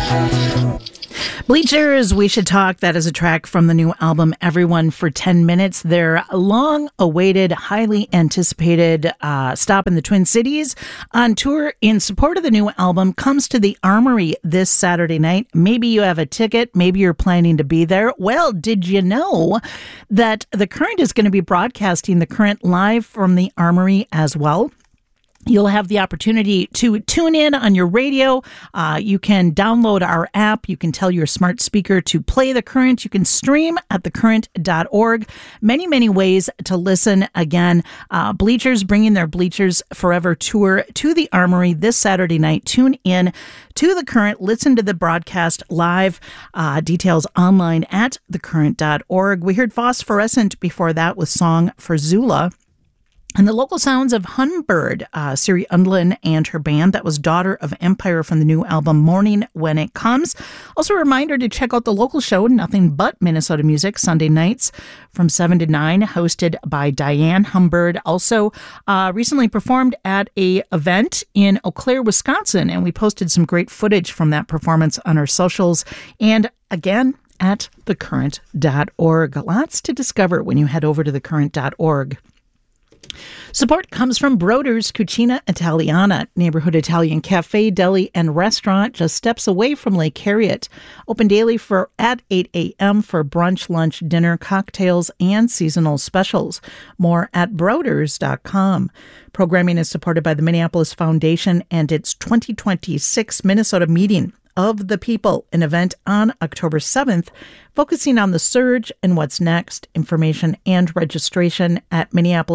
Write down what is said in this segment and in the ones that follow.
Bleachers, We Should Talk. That is a track from the new album, Everyone for 10 Minutes. Their long-awaited, highly anticipated stop in the Twin Cities on tour in support of the new album comes to the Armory this Saturday night. Maybe you have a ticket. Maybe you're planning to be there. Well, did you know that The Current is going to be broadcasting The Current live from the Armory as well? You'll have the opportunity to tune in on your radio. You can download our app. You can tell your smart speaker to play The Current. You can stream at thecurrent.org. Many, many ways to listen. Again, Bleachers bringing their Bleachers Forever tour to the Armory this Saturday night. Tune in to The Current. Listen to the broadcast live. Details online at thecurrent.org. We heard Phosphorescent before that with Song for Zula. And the local sounds of Humbird, Siri Undlin and her band. That was Daughter of Empire from the new album Morning When It Comes. Also a reminder to check out the local show, Nothing But Minnesota Music, Sunday nights from 7 to 9, hosted by Diane Humbird. Also recently performed at a event in Eau Claire, Wisconsin, and we posted some great footage from that performance on our socials. And again, at thecurrent.org. Lots to discover when you head over to thecurrent.org. Support comes from Broder's Cucina Italiana, neighborhood Italian cafe, deli, and restaurant just steps away from Lake Harriet. Open daily at 8 a.m. for brunch, lunch, dinner, cocktails, and seasonal specials. More at broders.com. Programming is supported by the Minneapolis Foundation and its 2026 Minnesota Meeting of the People, an event on October 7th, focusing on the surge and what's next. Information and registration at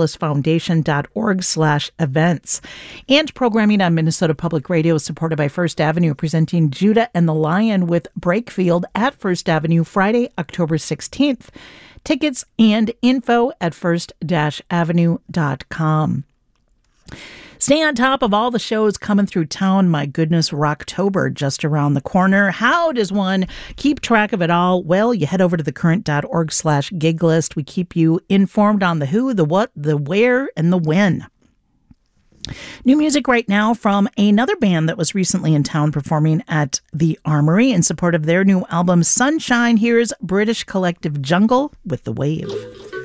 minneapolisfoundation.org/events. And programming on Minnesota Public Radio is supported by First Avenue, presenting Judah and the Lion with Breakfield at First Avenue Friday, October 16th. Tickets and info at first-avenue.com. Stay on top of all the shows coming through town. My goodness, Rocktober just around the corner. How does one keep track of it all? Well, you head over to thecurrent.org/gig list. We keep you informed on the who, the what, the where, and the when. New music right now from another band that was recently in town performing at the Armory in support of their new album, Sunshine. Here's British collective Jungle with The Wave.